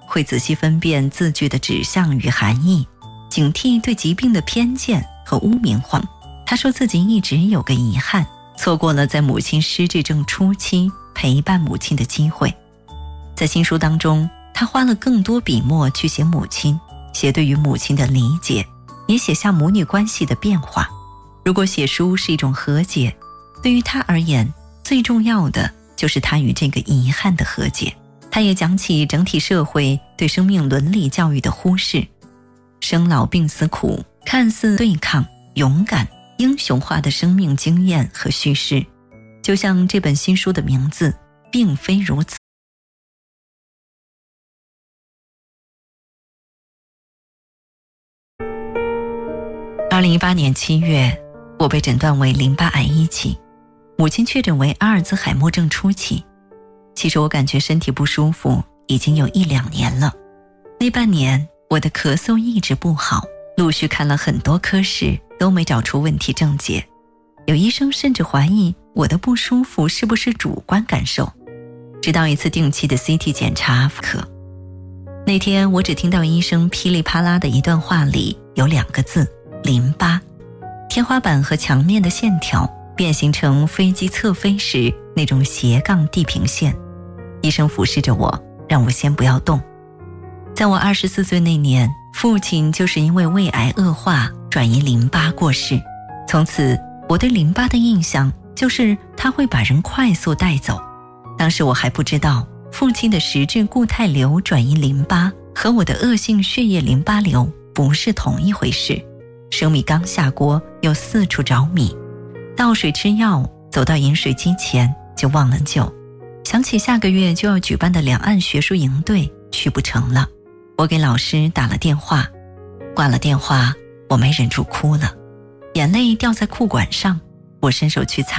会仔细分辨字句的指向与含义，警惕对疾病的偏见和污名化。他说自己一直有个遗憾，错过了在母亲失智症初期陪伴母亲的机会。在新书当中，他花了更多笔墨去写母亲，写对于母亲的理解，也写下母女关系的变化。如果写书是一种和解，对于他而言，最重要的就是他与这个遗憾的和解。他也讲起整体社会对生命伦理教育的忽视，生老病死苦，看似对抗、勇敢、英雄化的生命经验和叙事，就像这本新书的名字并非如此。2018年7月，我被诊断为淋巴癌1期，母亲确诊为阿尔兹海默症初期。其实我感觉身体不舒服已经有1-2年了，那半年我的咳嗽一直不好，陆续看了很多科室都没找出问题症结，有医生甚至怀疑我的不舒服是不是主观感受。直到一次定期的 CT 检查那天我只听到医生噼里啪啦的一段话里有2个字：淋巴。天花板和墙面的线条变形成飞机侧飞时那种斜杠地平线。医生俯视着我，让我先不要动。在我24岁那年，父亲就是因为胃癌恶化转移淋巴过世。从此我对淋巴的印象就是它会把人快速带走。当时我还不知道父亲的实质固态瘤转移淋巴和我的恶性血液淋巴瘤不是同一回事。生米刚下锅又四处找米，倒水吃药，走到饮水机前就忘了救。想起下个月就要举办的两岸学术营队去不成了，我给老师打了电话，挂了电话，我没忍住哭了，眼泪掉在裤管上，我伸手去擦。